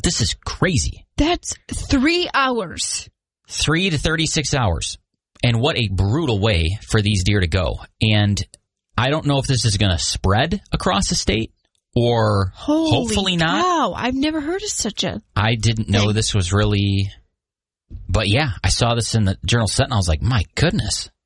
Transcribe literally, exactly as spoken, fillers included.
But this is crazy. That's three hours. Three to thirty-six hours. And what a brutal way for these deer to go. And I don't know if this is going to spread across the state or Holy hopefully not. Wow, I've never heard of such a I didn't know thing. this was really... But yeah, I saw this in the Journal Sentinel. I was like, my goodness.